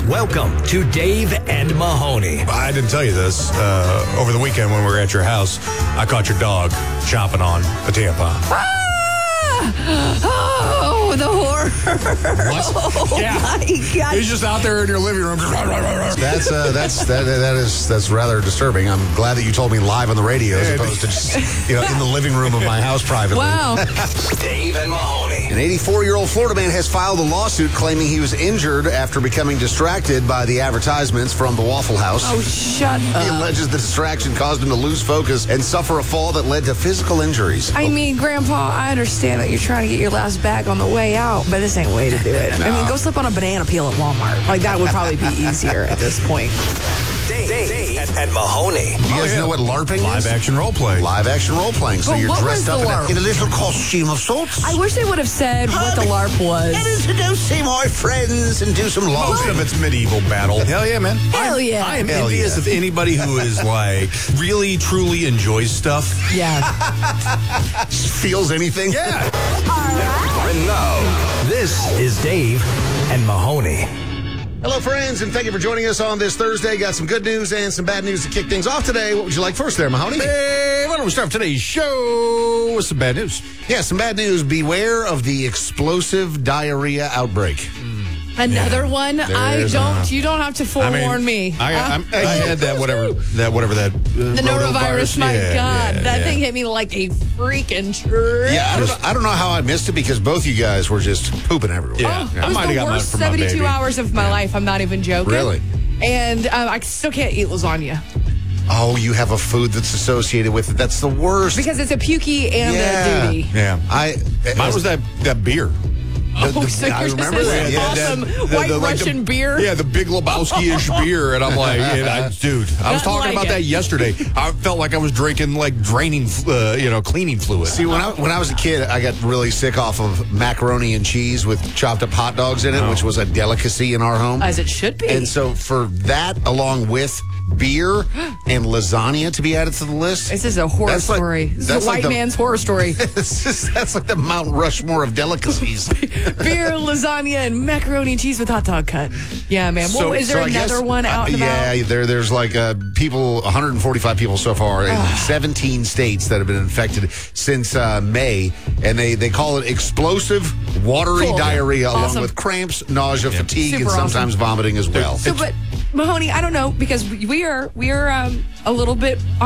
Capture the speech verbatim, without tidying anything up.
Welcome to Dave and Mahoney. I didn't tell you this. Uh, over the weekend when we were at your house, I caught your dog chomping on a tampon. Ah! Oh, the horror. What? Oh, Yeah. my God. He's just out there in your living room. That's uh, that's that, that is that's rather disturbing. I'm glad that you told me live on the radio as opposed to just, you know, in the living room of my house privately. Wow. Dave and Mahoney. An eighty-four-year-old Florida man has filed a lawsuit claiming he was injured after becoming distracted by the advertisements from the Waffle House. Oh, shut He up. alleges the distraction caused him to lose focus and suffer a fall that led to physical injuries. I mean, Grandpa, I understand that you're trying to get your last bag on the way out, but this ain't the way to do it. I mean, go slip on a banana peel at Walmart. Like, that would probably be easier at this point. Dave, Dave and, and Mahoney. You guys Oh, yeah. know what LARPing Live is? action role play. Live action role playing. So But you're what dressed was up the in a, LARP? in a little costume of sorts. I wish they would have said what the LARP was. And to go see my friends and do some Most LARPing. of it's medieval battle. Hell yeah, man. Hell I'm- yeah. I am Hell envious yeah. of anybody who is like really, truly enjoys stuff. Yeah. Feels anything? Yeah. And now, this is Dave and Mahoney. Hello, friends, and thank you for joining us on this Thursday. Got some good news and some bad news to kick things off today. What would you like first there, Mahoney? Hey, why don't we start today's show with some bad news? Yeah, some bad news. Beware of the explosive diarrhea outbreak. Another one. I There's don't. You don't have to forewarn me. I, Uh, I'm- I had that whatever that whatever that uh, the norovirus. My Yeah, God, yeah, that yeah. thing hit me like a freaking trip. Yeah, I don't, know, I don't know how I missed it because both you guys were just pooping everywhere. Yeah. Oh, it I was might have the got mine worst from my seventy-two baby. hours of my life. I'm not even joking. Really? And uh, I still can't eat lasagna Oh, you have a food that's associated with it. That's the worst. because it's a pukey and Yeah. a duty. Yeah. I Mine was that that beer. Oh, the- so I you're remember just that. this Yeah, awesome that- the- white the- like Russian the- beer. Yeah, the Big Lebowski-ish beer, and I'm like, and I, dude, I was Nothing talking like about it. that yesterday. I felt like I was drinking like draining, uh, you know, cleaning fluid. See, when I when I was a kid, I got really sick off of macaroni and cheese with chopped up hot dogs in it, Oh. which was a delicacy in our home. As it should be. And so for that, along with beer and lasagna to be added to the list, This is a horror That's like- story. This is that's a like white the- man's horror story. it's just, that's like the Mount Rushmore of delicacies. Beer, lasagna, and macaroni and cheese with hot dog cut. Yeah, man. Well, is there I another guess, one out uh, and yeah, about? there, there's like uh, people, one hundred forty-five people so far in seventeen states that have been infected since uh, May, and they, they call it explosive watery Cool. diarrhea along Awesome. with cramps, nausea, fatigue, Super and sometimes awesome. vomiting as well. So, but Mahoney, I don't know because we we are we are um, a little bit